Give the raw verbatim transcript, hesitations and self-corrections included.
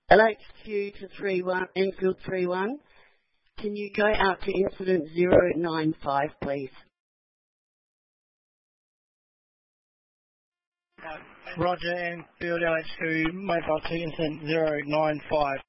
L H Q to three one, Enfield three one. Can you go out to incident zero nine five, please? Roger, Enfield L H Q, mobile to incident zero nine five.